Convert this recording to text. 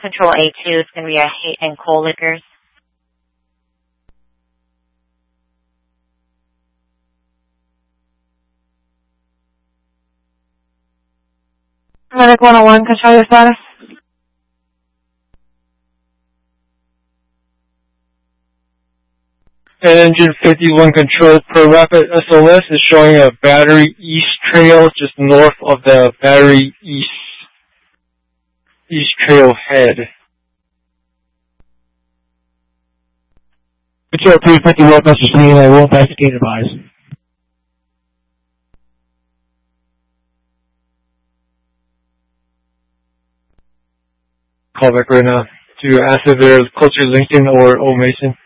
Control A2, it's going to be a Haight and Cole Liquors. Medic 101, control your status. Engine 51 control per Rapid SOS is showing a Battery East trail just north of the Battery East trail head. Control 351, Mr. Celine, I will pass the gate advise. Call back right now to ask if they're closer to Lincoln or Old Mason.